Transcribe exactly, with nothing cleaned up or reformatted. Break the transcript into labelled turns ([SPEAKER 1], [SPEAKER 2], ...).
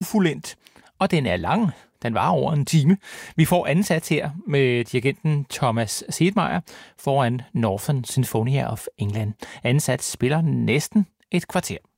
[SPEAKER 1] ufuldendt, og den er lang. Den var over en time. Vi får anden sats her med dirigenten Thomas Sedmeier foran Northern Sinfonia of England. Anden sats spiller næsten et kvarter.